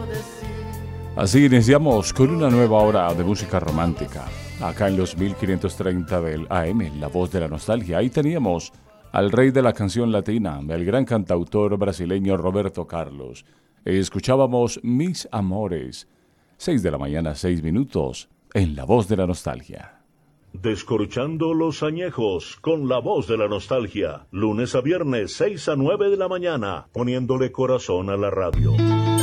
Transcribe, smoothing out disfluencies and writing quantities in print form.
Así iniciamos con una nueva hora de música romántica, acá en los 1530 del AM, La Voz de la Nostalgia. Ahí teníamos al rey de la canción latina, el gran cantautor brasileño Roberto Carlos. Escuchábamos Mis Amores, 6 de la mañana, 6 minutos, en La Voz de la Nostalgia. Descorchando los añejos con La Voz de la Nostalgia, lunes a viernes, 6 a 9 de la mañana, poniéndole corazón a la radio.